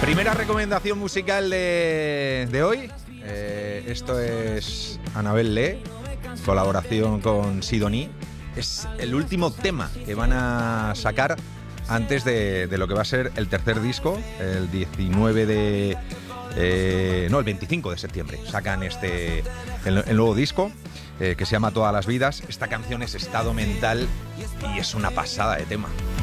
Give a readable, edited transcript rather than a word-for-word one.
Primera recomendación musical de hoy. Esto es Anabel Lee, colaboración con Sidoní. Es el último tema que van a sacar antes de lo que va a ser el tercer disco, el 25 de septiembre. Sacan el nuevo disco que se llama Todas las vidas. Esta canción es Estado Mental y es una pasada de tema.